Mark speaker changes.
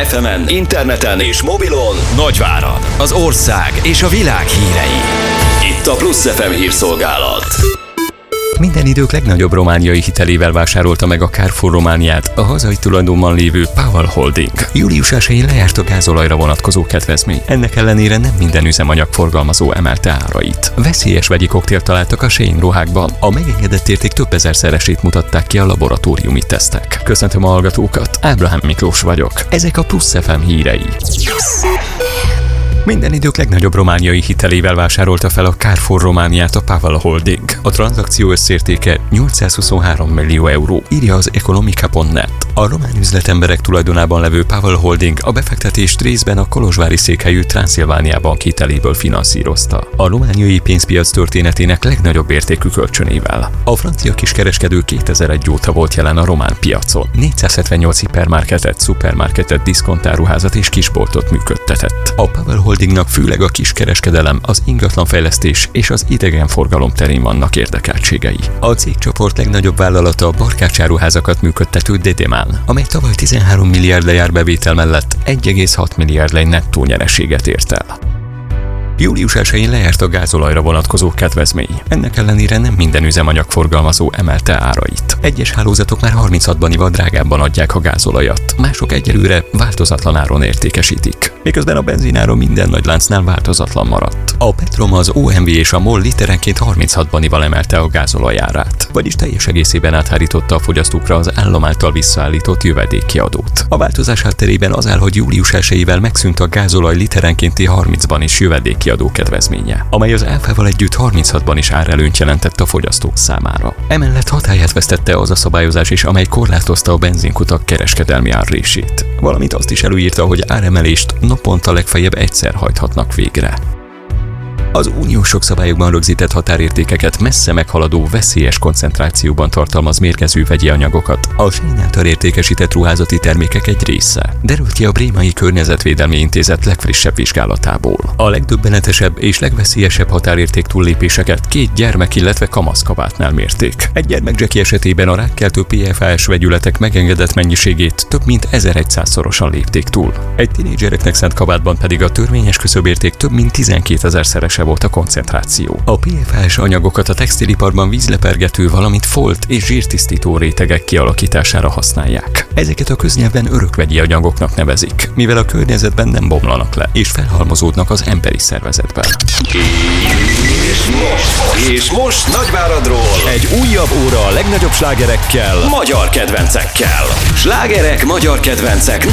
Speaker 1: FM-en, interneten és mobilon Nagyvárad, az ország és a világ hírei. Itt a Plusz FM hírszolgálat.
Speaker 2: Minden idők legnagyobb romániai hitelével vásárolta meg a Carrefour Romániát a hazai tulajdonban lévő Powell Holding. Július 1-én lejárt a gázolajra vonatkozó kedvezmény. Ennek ellenére nem minden üzemanyag forgalmazó emelte árait. Veszélyes vegyi koktélt találtak a Shein ruhákban. A megengedett érték több ezerszeresét mutatták ki a laboratóriumi tesztek. Köszöntöm a hallgatókat, Ábrahám Miklós vagyok. Ezek a Plusz FM hírei. Minden idők legnagyobb romániai hitelével vásárolta fel a Carrefour Romániát a Powell Holding. A tranzakció összértéke 823 millió euró, írja az Economica.net. A román üzletemberek tulajdonában levő Powell Holding a befektetést részben a kolozsvári székhelyű Transzilvánia Bank hiteléből finanszírozta. A romániai pénzpiac történetének legnagyobb értékű kölcsönével. A francia kiskereskedő 2001 óta volt jelen a román piacon. 478 hipermarketet, szupermarketet, diszkontáruházat és kisboltot működtetett. A Powell Holdingnak főleg a kiskereskedelem, az ingatlanfejlesztés és az idegenforgalom terén vannak érdekeltségei. A cégcsoport legnagyobb vállalata a barkácsáruházakat működtető Dedemán, amely tavaly 13 milliárd lejár bevétel mellett 1,6 milliárd lej nettó nyereséget ért el. Július 1-én lejárt a gázolajra vonatkozó kedvezmény. Ennek ellenére nem minden üzemanyag forgalmazó emelte árait. Egyes hálózatok már 36-ban drágábban adják a gázolajat, mások egyelőre változatlan áron értékesítik. Miközben a benzináron minden nagyláncnál változatlan maradt. A Petrom, az OMV és a MOL literenként 36-ban emelte a gázolaj árát, vagyis teljes egészében áthárította a fogyasztókra az állam által visszaállított jövedéki adót. A változás hátterében az áll, hogy július 1-ével megszűnt a gázolaj literenkénti 30-ban is jövedéki adó kedvezménye, amely az áfával együtt 36-ban is árelőnyt jelentett a fogyasztók számára. Emellett hatályát vesztette az a szabályozás is, amely korlátozta a benzinkutak kereskedelmi árrését, valamint azt is előírta, hogy áremelést naponta legfeljebb egyszer hajthatnak végre. Az uniós szabályokban rögzített határértékeket messze meghaladó veszélyes koncentrációban tartalmaz mérgező vegyi anyagokat a Shein által értékesített ruházati termékek egy része, derült ki a Brémai Környezetvédelmi Intézet legfrissebb vizsgálatából. A legdöbbenetesebb és legveszélyesebb határérték túllépéseket 2 gyermek, illetve kamaszkabátnál mérték. Egy gyermekzseki esetében a rákkeltő PFAS vegyületek megengedett mennyiségét több mint 1100-szorosan lépték túl. Egy tinédzsereknek szánt kabátban pedig a törvényes küszöbérték több mint 12 000-szerese volt a koncentráció. A PFAS anyagokat a textiliparban vízlepergető, valamint folt és zsírtisztító rétegek kialakítására használják. Ezeket a köznyelven örökvegyi anyagoknak nevezik, mivel a környezetben nem bomlanak le, és felhalmozódnak az emberi szervezetben.
Speaker 1: És most Nagyváradról egy újabb óra a legnagyobb slágerekkel, magyar kedvencekkel. Slágerek, magyar kedvencek